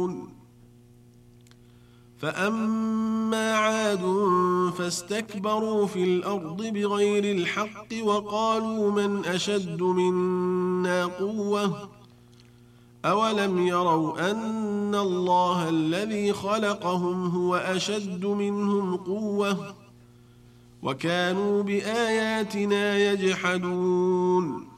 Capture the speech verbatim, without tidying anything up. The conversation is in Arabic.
يعلمون فأما عاد فاستكبروا في الأرض بغير الحق وقالوا من أشد منا قوة أولم يروا أن الله الذي خلقهم هو أشد منهم قوة وكانوا بآياتنا يجحدون